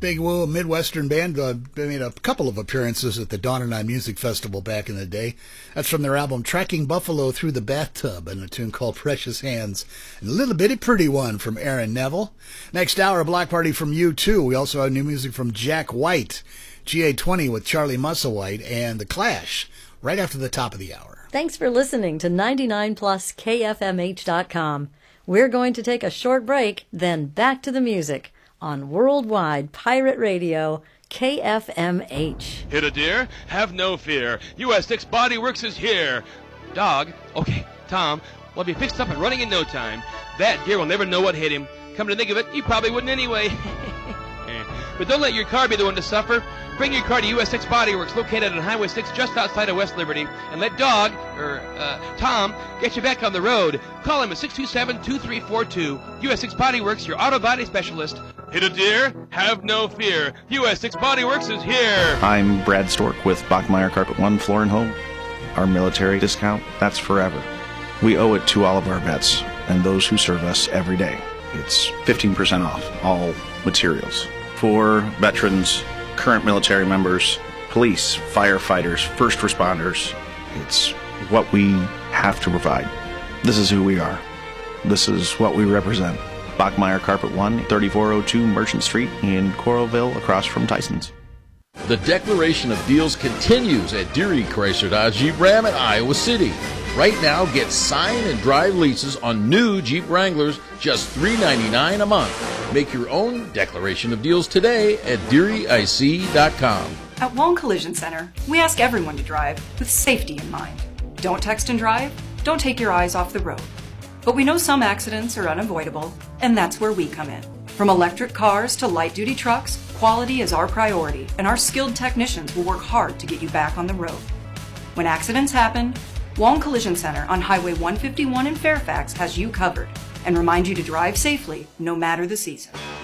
Big Woo, Midwestern band, made a couple of appearances at the Dawn and I Music Festival back in the day. That's from their album Tracking Buffalo Through the Bathtub, and a tune called Precious Hands. And a little bitty pretty one from Aaron Neville. Next hour, a block party from U2. We also have new music from Jack White, GA20 with Charlie Musselwhite, and The Clash, right after the top of the hour. Thanks for listening to 99plusKFMH.com. We're going to take a short break, then back to the music on Worldwide Pirate Radio, KFMH. Hit a deer? Have no fear. US 6 Body Works is here. Dog? Okay, Tom, we'll be fixed up and running in no time. That deer will never know what hit him. Come to think of it, you probably wouldn't anyway. But don't let your car be the one to suffer. Bring your car to US 6 Body Works, located on Highway 6 just outside of West Liberty, and let Tom, get you back on the road. Call him at 627-2342. US 6 Body Works, your auto body specialist. Hit a deer? Have no fear. US 6 Body Works is here. I'm Brad Stork with Bachmeyer Carpet One Floor and Home. Our military discount, that's forever. We owe it to all of our vets and those who serve us every day. It's 15% off all materials. For veterans, current military members, police, firefighters, first responders, it's what we have to provide. This is who we are. This is what we represent. Bachmeyer Carpet One, 3402 Merchant Street in Coralville, across from Tyson's. The declaration of deals continues at Deary Chrysler Dodge Jeep Ram in Iowa City. Right now, get sign and drive leases on new Jeep Wranglers, just $399 a month. Make your own declaration of deals today at DearyIC.com. At Wong Collision Center, we ask everyone to drive with safety in mind. Don't text and drive. Don't take your eyes off the road. But we know some accidents are unavoidable, and that's where we come in. From electric cars to light-duty trucks, quality is our priority, and our skilled technicians will work hard to get you back on the road. When accidents happen, Wong Collision Center on Highway 151 in Fairfax has you covered and remind you to drive safely no matter the season.